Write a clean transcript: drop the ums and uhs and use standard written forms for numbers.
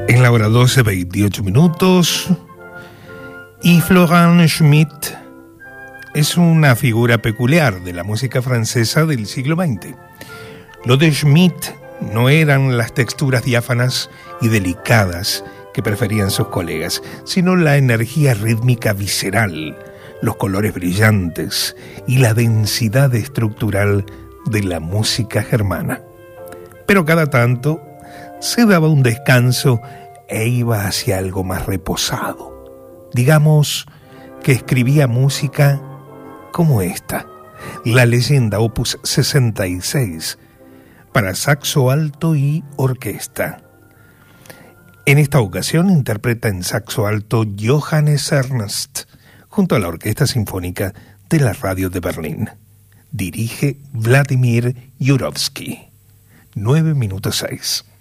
En la hora 12, 28 minutos. Y Florent Schmitt es una figura peculiar de la música francesa del siglo XX. Lo de Schmitt no eran las texturas diáfanas y delicadas que preferían sus colegas, sino la energía rítmica visceral, los colores brillantes y la densidad estructural de la música germana. Pero cada tanto se daba un descanso e iba hacia algo más reposado. Digamos que escribía música como esta, la leyenda Opus 66, para saxo alto y orquesta. En esta ocasión interpreta en saxo alto Johannes Ernst, junto a la Orquesta Sinfónica de la Radio de Berlín. Dirige Vladimir Jurowski. 9:06.